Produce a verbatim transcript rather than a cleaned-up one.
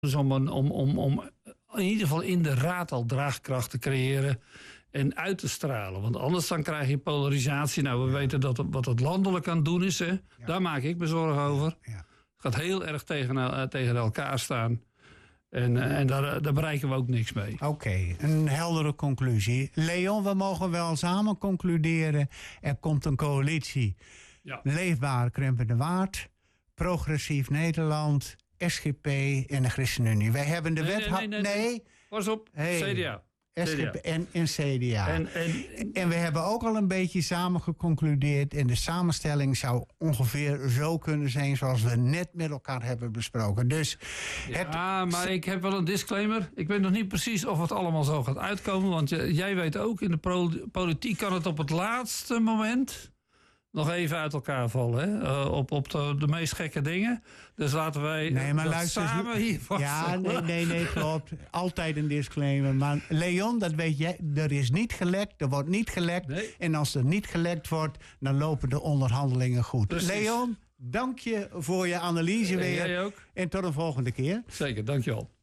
Dus om, een, om, om, om in ieder geval in de raad al draagkracht te creëren en uit te stralen. Want anders dan krijg je polarisatie. Nou, we weten dat wat het landelijk aan het doen is. Hè. Ja. Daar maak ik me zorgen over. Ja. Het gaat heel erg tegen, uh, tegen elkaar staan. En, uh, en daar, daar bereiken we ook niks mee. Oké, okay, een heldere conclusie. Leon, we mogen wel samen concluderen. Er komt een coalitie. Ja. Leefbaar Krempen de Waard. Progressief Nederland. S G P en de ChristenUnie. Wij hebben de nee, wet... Nee, nee, nee, nee. Pas op, hey. C D A. S G P en, en C D A. En, en, en we hebben ook al een beetje samen geconcludeerd. En de samenstelling zou ongeveer zo kunnen zijn zoals we net met elkaar hebben besproken. Dus ja, het... maar ik heb wel een disclaimer. Ik weet nog niet precies of het allemaal zo gaat uitkomen. Want jij weet ook, in de politiek kan het op het laatste moment nog even uit elkaar vallen. Hè? Uh, op op de, de meest gekke dingen. Dus laten wij nee, maar dat luister, samen hier vaststellen. Ja, nee, nee, nee, klopt. Altijd een disclaimer. Maar Leon, dat weet jij, er is niet gelekt. Er wordt niet gelekt. Nee. En als er niet gelekt wordt, dan lopen de onderhandelingen goed. Precies. Leon, dank je voor je analyse weer. En jij ook. En tot een volgende keer. Zeker, dank je wel.